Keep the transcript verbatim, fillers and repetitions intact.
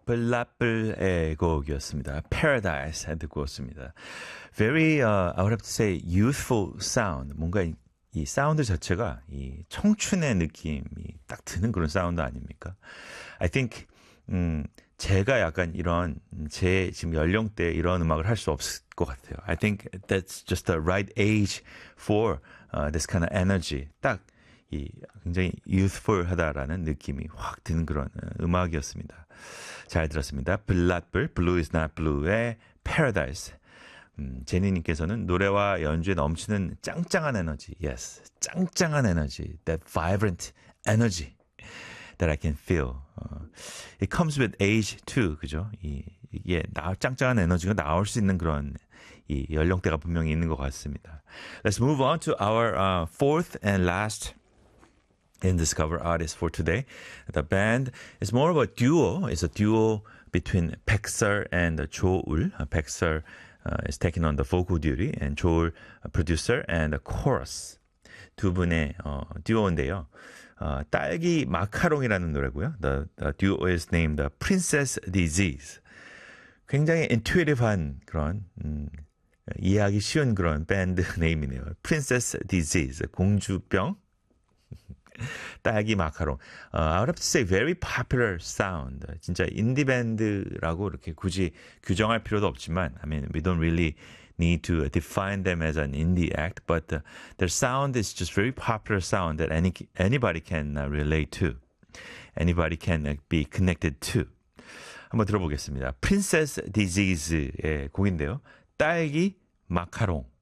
블라블의 곡이었습니다. Paradise 듣고 왔습니다. Very, uh, I would have to say, youthful sound. 뭔가 이, 이 사운드 자체가 이 청춘의 느낌이 딱 드는 그런 사운드 아닙니까? I think, 음, 제가 약간 이런, 제 지금 연령대에 이런 음악을 할 수 없을 것 같아요. I think that's just the right age for uh, this kind of energy. 딱 이 굉장히 youthful하다라는 느낌이 확 드는 그런 음악이었습니다. 잘 들었습니다. 블라블, Blue is not blue의 Paradise. 음, 제니님께서는 노래와 연주에 넘치는 짱짱한 에너지. Yes, 짱짱한 에너지. That vibrant energy that I can feel. 어, it comes with age too. 그죠? 이, 이게 나, 짱짱한 에너지가 나올 수 있는 그런 이 연령대가 분명히 있는 것 같습니다. Let's move on to our uh, fourth and last in Discover Artist for today. The band is more of a duo. It's a duo between Pexer and Joel. Pexer uh, is taking on the vocal duty and Joel, a producer and a chorus. 두 분의 어, 듀오인데요. 어, 딸기 마카롱이라는 노래고요. The, the duo is named the Princess Disease. 굉장히 intuitive한 그런 음, 이해하기 쉬운 그런 밴드 네임이네요. Princess Disease, 공주병. 딸기 마카롱. Uh, I would have to say very popular sound. 진짜 인디 밴드라고 이렇게 굳이 규정할 필요도 없지만, I mean, we don't really need to define them as an indie act, but uh, their sound is just very popular sound that any anybody can uh, relate to, anybody can uh, be connected to. 한번 들어보겠습니다. Princess Disease의 곡인데요. 딸기 마카롱.